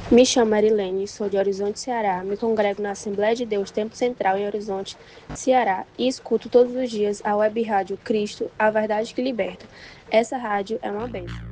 Me chamo Marilene, sou de Horizonte, Ceará. Me congrego na Assembleia de Deus Tempo Central em Horizonte, Ceará, e escuto todos os dias a web rádio Cristo, a verdade que liberta. Essa rádio é uma bênção.